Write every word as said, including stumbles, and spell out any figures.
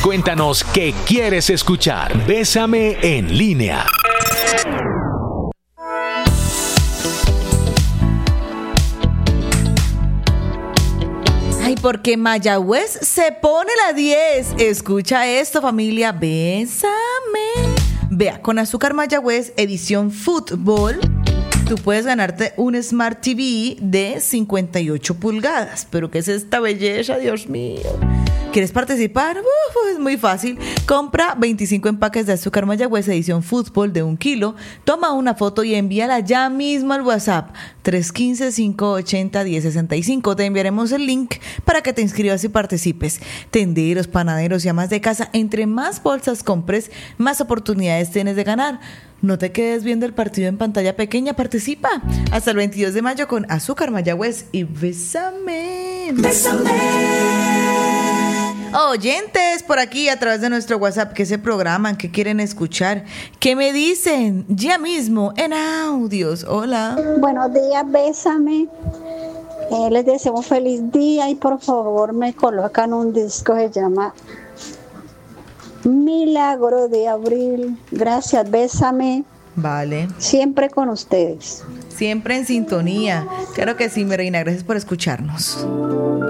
Cuéntanos qué quieres escuchar. Bésame en línea. Ay, porque Mayagüez se pone la diez. Escucha esto, familia. Bésame. Vea, con Azúcar Mayagüez, edición fútbol, tú puedes ganarte un Smart T V de cincuenta y ocho pulgadas. ¿Pero qué es esta belleza, Dios mío? ¿Quieres participar? Uf, es muy fácil. Compra veinticinco empaques de Azúcar Mayagüez edición fútbol de un kilo. Toma una foto y envíala ya mismo al WhatsApp tres uno cinco, cinco ocho cero, uno cero seis cinco. Te enviaremos el link para que te inscribas y participes. Tenderos, panaderos y amas de casa, entre más bolsas compres, más oportunidades tienes de ganar. No te quedes viendo el partido en pantalla pequeña, participa hasta el veintidós de mayo con Azúcar Mayagüez y Bésame. Bésame. Oyentes por aquí a través de nuestro WhatsApp, ¿qué se programan? ¿Qué quieren escuchar? ¿Qué me dicen? Ya mismo en audios. Hola. Buenos días, Bésame. Eh, les deseo un feliz día y por favor me colocan un disco que se llama Milagro de Abril. Gracias, Bésame. Vale. Siempre con ustedes. Siempre en sintonía. Claro que sí, mi reina. Gracias por escucharnos.